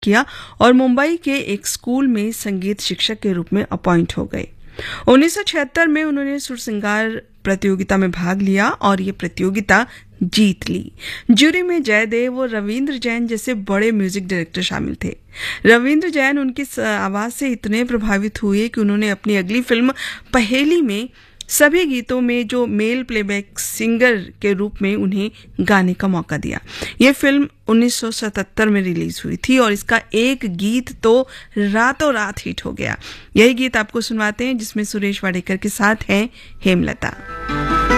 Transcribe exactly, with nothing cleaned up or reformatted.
किया और मुंबई के एक स्कूल में संगीत शिक्षक के रूप में अपॉइंट हो गए। उन्नीस सौ छिहत्तर में उन्होंने सुरसिंगार प्रतियोगिता में भाग लिया और ये प्रतियोगिता जीत ली। जूरी में जयदेव और रविंद्र जैन जैसे बड़े म्यूजिक डायरेक्टर शामिल थे। रविंद्र जैन उनकी आवाज से इतने प्रभावित हुए कि उन्होंने अपनी अगली फिल्म पहेली में सभी गीतों में जो मेल प्लेबैक सिंगर के रूप में उन्हें गाने का मौका दिया। यह फिल्म उन्नीस सौ सतहत्तर में रिलीज हुई थी और इसका एक गीत तो रातों रात हिट हो गया। यही गीत आपको सुनवाते हैं जिसमें सुरेश वाडेकर के साथ है हेमलता।